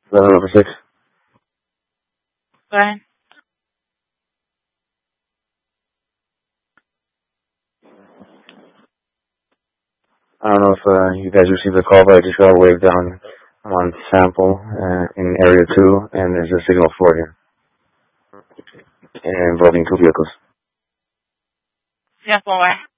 Number 6. Go ahead. I don't know if you guys received a call, but I just got a wave down on sample in area 2, and there's a signal 4 here involving 2 vehicles. Sample where?